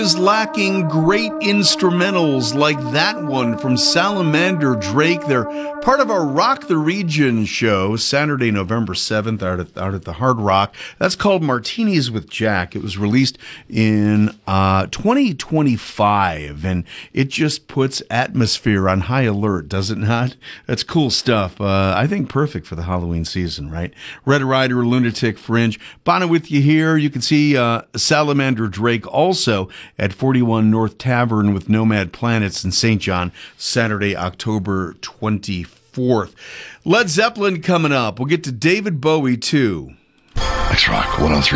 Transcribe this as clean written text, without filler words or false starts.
is lacking great instrumentals like that one from Salamander Drake. They're part of our Rock the Region show, Saturday, November 7th, out at the Hard Rock. That's called Martinis with Jack. It was released in 2025, and it just puts atmosphere on high alert, does it not? That's cool stuff. I think perfect for the Halloween season, right? Red Rider, Lunatic Fringe. Bono with you here. You can see Salamander Drake also at 41 North Tavern with Nomad Planets in St. John, Saturday, October 24th. Led Zeppelin coming up. We'll get to David Bowie, too. X-Rock 103.